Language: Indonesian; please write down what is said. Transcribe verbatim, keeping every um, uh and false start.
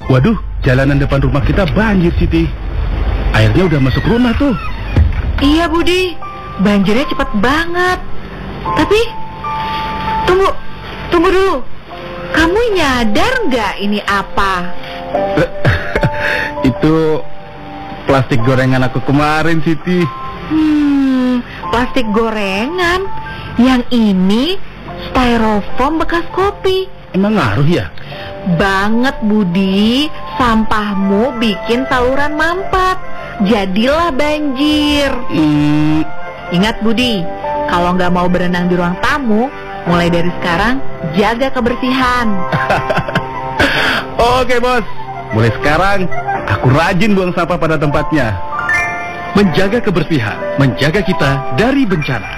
Waduh, jalanan depan rumah kita banjir, Siti. Airnya udah masuk rumah tuh. Iya, Budi. Banjirnya cepet banget. Tapi, tunggu, tunggu dulu. Kamu nyadar nggak ini apa? Itu plastik gorengan aku kemarin, Siti. Hmm, plastik gorengan. Yang ini styrofoam bekas kopi. Emang ngaruh ya? Banget, Budi. Sampahmu bikin saluran mampet. Jadilah banjir. Hmm. Ingat, Budi, kalau nggak mau berenang di ruang tamu, mulai dari sekarang jaga kebersihan. Oke, Bos. Mulai sekarang aku rajin buang sampah pada tempatnya. Menjaga kebersihan, menjaga kita dari bencana.